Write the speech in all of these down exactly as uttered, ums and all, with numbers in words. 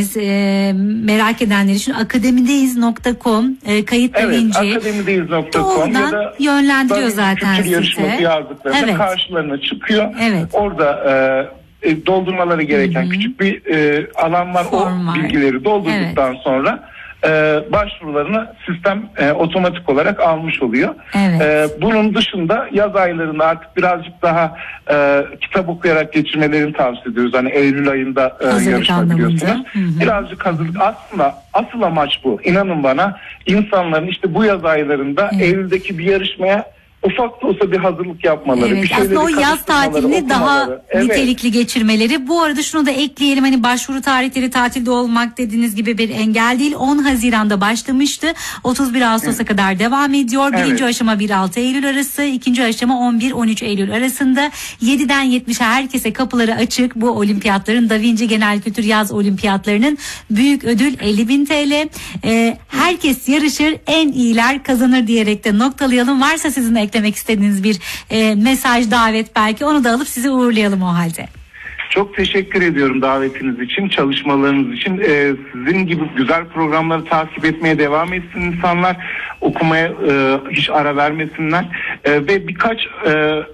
E, merak edenler için akademideyiz nokta com e, kayıt evet, linci akademideyiz nokta com ya da yönlendiriyor zaten kültür yarışması site. yazdıklarında Evet. karşılarına çıkıyor. Evet. Orada e, doldurmaları gereken Hı-hı. küçük bir e, alan var. Form o var. bilgileri doldurduktan evet. sonra e, başvurularını sistem e, otomatik olarak almış oluyor. Evet. E, bunun dışında yaz aylarında artık birazcık daha e, kitap okuyarak geçirmelerini tavsiye ediyoruz. Hani Eylül ayında e, yarışma biliyorsunuz. Birazcık hazırlık. Aslında asıl amaç bu. İnanın bana, insanların işte bu yaz aylarında evet. Eylül'deki bir yarışmaya ufak da olsa bir hazırlık yapmaları. Evet, bir aslında o yaz tatilini daha evet. nitelikli geçirmeleri. Bu arada şunu da ekleyelim, hani başvuru tarihleri tatilde olmak dediğiniz gibi bir engel değil. on Haziran'da başlamıştı. otuz bir Ağustos'a evet. kadar devam ediyor. Birinci evet. aşama bir altı Eylül arası, ikinci aşama on bir on üç Eylül arasında. yediden yetmişe herkese kapıları açık. Bu olimpiyatların, Da Vinci Genel Kültür Yaz Olimpiyatlarının büyük ödül elli bin T L. Ee, herkes yarışır, en iyiler kazanır diyerek de noktalayalım. Varsa sizin eklemek istediğiniz bir e, mesaj, davet, belki onu da alıp sizi uğurlayalım o halde. Çok teşekkür ediyorum davetiniz için, çalışmalarınız için. Ee, sizin gibi güzel programları takip etmeye devam etsin insanlar. Okumaya e, hiç ara vermesinler. E, ve birkaç e,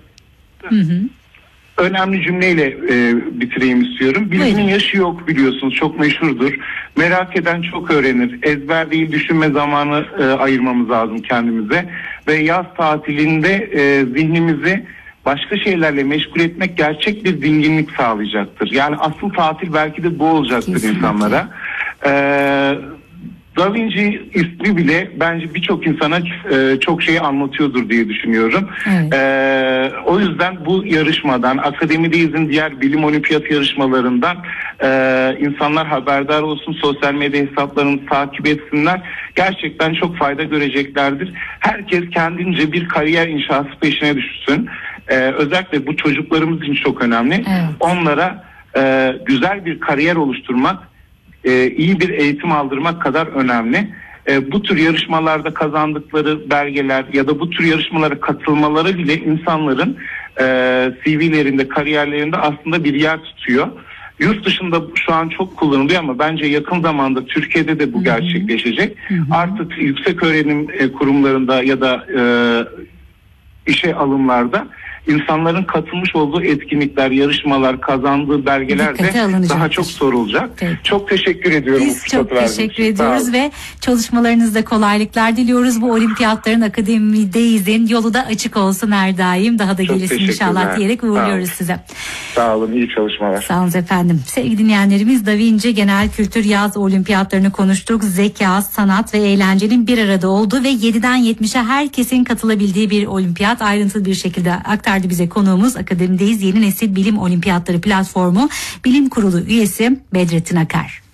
hı hı. önemli cümleyle e, bitireyim istiyorum. Bilimin yaşı yok biliyorsunuz, çok meşhurdur. Merak eden çok öğrenir. Ezber değil, düşünme zamanı e, ayırmamız lazım kendimize. Ve yaz tatilinde e, zihnimizi başka şeylerle meşgul etmek gerçek bir dinginlik sağlayacaktır. Yani asıl tatil belki de bu olacaktır kesinlikle insanlara. Eee Da Vinci ismi bile bence birçok insana e, çok şey anlatıyordur diye düşünüyorum. Evet. E, o yüzden bu yarışmadan, Akademideyiz'in diğer bilim olimpiyat yarışmalarından e, insanlar haberdar olsun, sosyal medya hesaplarını takip etsinler. Gerçekten çok fayda göreceklerdir. Herkes kendince bir kariyer inşası peşine düşsün. E, özellikle bu çocuklarımız için çok önemli. Evet. Onlara e, güzel bir kariyer oluşturmak, Ee, iyi bir eğitim aldırmak kadar önemli. Ee, bu tür yarışmalarda kazandıkları belgeler ya da bu tür yarışmalara katılmaları bile insanların e, C V'lerinde, kariyerlerinde aslında bir yer tutuyor. Yurt dışında şu an çok kullanılıyor ama bence yakın zamanda Türkiye'de de bu gerçekleşecek. Hı hı. Artık yüksek öğrenim e, kurumlarında ya da e, işe alımlarda İnsanların katılmış olduğu etkinlikler, yarışmalar, kazandığı belgeler de daha çok sorulacak. Evet. Çok teşekkür ediyorum. Biz çok teşekkür ediyoruz ve çalışmalarınızda kolaylıklar diliyoruz. Bu olimpiyatların Akademideyiz'in yolu da açık olsun her daim. Daha da çok gelişsin inşallah diyerek uğurluyoruz size. Sağ olun, iyi çalışmalar. Sağ olun efendim. Sevgili dinleyenlerimiz, Da Vinci Genel Kültür Yaz Olimpiyatlarını konuştuk. Zeka, sanat ve eğlencenin bir arada olduğu ve yediden yetmişe herkesin katılabildiği bir olimpiyat. Ayrıntılı bir şekilde aktardı bize konuğumuz, Akademideyiz Yeni Nesil Bilim Olimpiyatları Platformu Bilim Kurulu üyesi Bedrettin Akar.